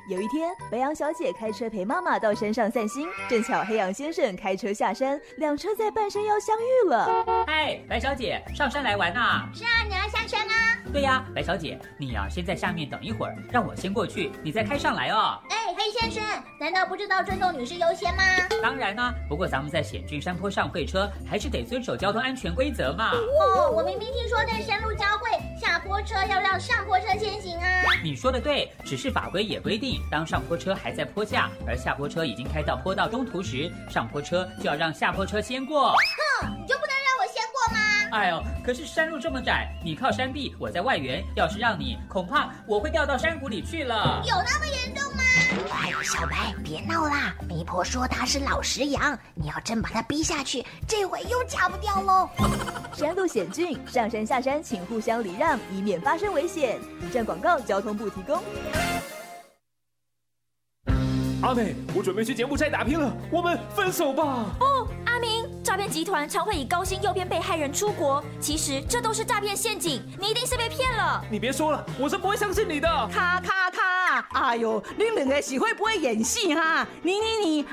有一天，白羊小姐开车陪妈妈到山上散心，正巧黑羊先生开车下山，两车在半山腰相遇了。 嗨，白小姐，上山来玩啊？ 是啊，你要下山啊？ 对呀，白小姐，你先在下面等一会儿，让我先过去，你再开上来哦。 黑先生，难道不知道尊重女士优先吗？ 当然啦，不过咱们在险峻山坡上会车，还是得遵守交通安全规则嘛。 我明明听说在山路交汇，下坡车要让上坡车先行啊。 你说的对，只是法规也规定，当上坡车还在坡下，而下坡车已经开到坡道中途时，上坡车就要让下坡车先过。 你就不能让我先过吗？ 哎呦，可是山路这么窄，你靠山壁，我在外缘，要是让你，恐怕我会掉到山谷里去了。 有那么严重吗？ 哎，小白，别闹啦！媒婆说他是老实羊，你要真把他逼下去，这回又嫁不掉喽。 山路险峻，上山下山请互相礼让，以免发生危险。以上广告，交通部提供。 阿美，我准备去柬埔寨打拼了，我们分手吧。 哦，阿明，诈骗集团常会以高薪诱骗被害人出国，其实这都是诈骗陷阱，你一定是被骗了。 你别说了，我是不会相信你的。 咔咔咔！哎呦，你两个是会不会演戏哈？你，